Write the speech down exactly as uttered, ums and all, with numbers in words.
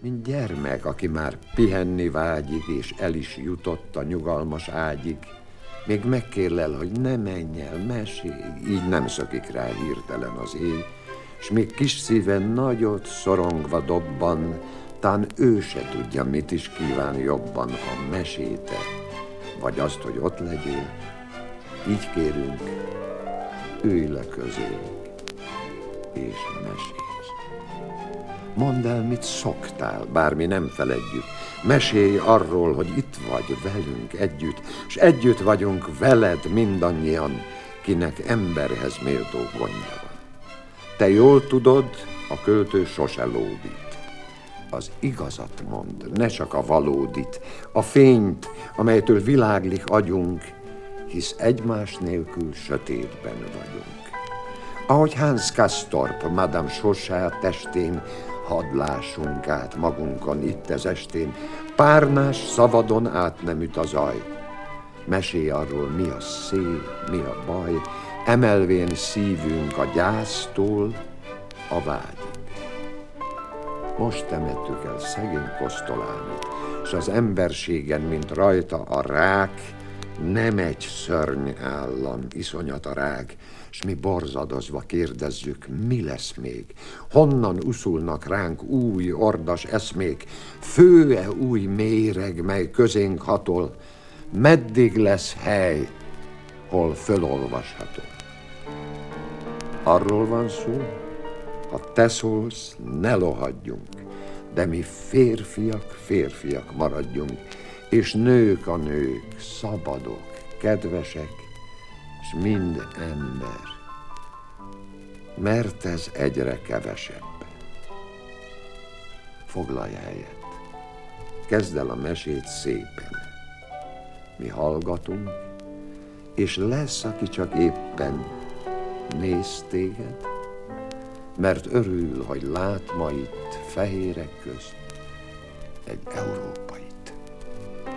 mint gyermek, aki már pihenni vágyik, és el is jutott a nyugalmas ágyig. Még megkérlel, hogy ne menj el, mesélj, így nem szökik rá hirtelen az éj, s még kis szíve nagyot szorongva dobban, tán ő se tudja, mit is kíván jobban, a meséte, vagy azt, hogy ott legyél. Így kérünk, ülj le közénk, és mesélj. Mondd el, mit szoktál, bár mi nem feledjük. Mesélj arról, hogy itt vagy velünk együtt, s együtt vagyunk veled mindannyian, kinek emberhez méltó gondja van. Te jól tudod, a költő sose lódít. Az igazat mondd, ne csak a valódit, a fényt, amelytől világlik agyunk, hisz egymás nélkül sötétben vagyunk. Ahogy Hans Castorp, Madame Chauchat testén, hadd lássunk át magunkon itt ez estén, párnás szabadon át nem üt a zaj. Mesélj arról, mi a szép, mi a baj, emelvén szívünk a gyásztól a vágyig. Most temettük el szegény Kosztolánit, s az emberségen, mint rajta a rák, nem egy szörny állam, iszonyat a rág, s mi borzadozva kérdezzük, mi lesz még? Honnan uszulnak ránk új ordas eszmék? Fő-e új méreg, mely közénk hatol? Meddig lesz hely, hol fölolvasható? Arról van szó, ha te szólsz, ne lohadjunk, de mi férfiak, férfiak maradjunk, és nők a nők, szabadok, kedvesek, s mind ember, mert ez egyre kevesebb. Foglalj helyet, kezd el a mesét szépen. Mi hallgatunk, és lesz, aki csak éppen néz téged, mert örül, hogy lát ma itt fehérek közt egy Európa.